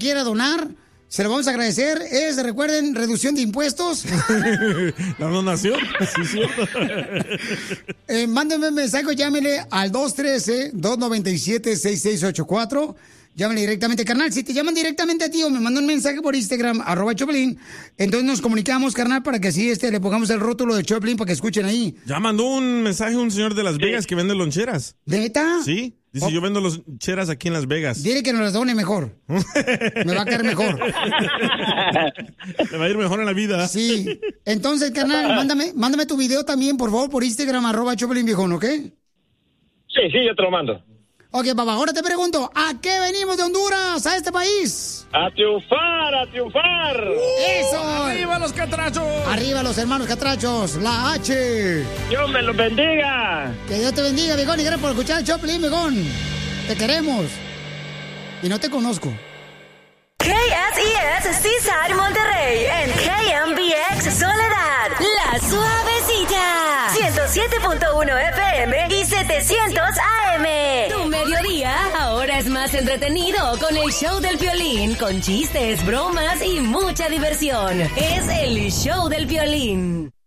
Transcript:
quiera donar, se lo vamos a agradecer. Recuerden, reducción de impuestos. La donación, sí, es cierto. Mándenme un mensaje, llámenle al 213-297-6684. Llámenle directamente, carnal. Si te llaman directamente a ti o me mandan un mensaje por Instagram, @Choplin, entonces nos comunicamos, carnal, para que así le pongamos el rótulo de Choplin para que escuchen ahí. Ya mandó un mensaje un señor de Las Vegas que vende loncheras. ¿Neta? Sí. Dice, yo vendo loncheras aquí en Las Vegas. Dile que nos las done mejor. Me va a caer mejor. Me va a ir mejor en la vida. Sí. Entonces, carnal, mándame tu video también, por favor, por Instagram, @ChoplinViejón, ¿ok? Sí, yo te lo mando. Ok, papá, ahora te pregunto, ¿a qué venimos de Honduras, a este país? ¡A triunfar, a triunfar! ¡Eso! ¡Arriba los catrachos! ¡Arriba los hermanos catrachos! ¡La H! ¡Dios me los bendiga! Que Dios te bendiga, viejón, y gracias por escuchar el Choplin, viejón. Te queremos. Y no te conozco. KSES Seaside Monterrey en KMBX Soledad, La Suavecita, 107.1 FM y 700 AM. Tu mediodía ahora es más entretenido con el show del Piolín, con chistes, bromas y mucha diversión. Es el show del Piolín.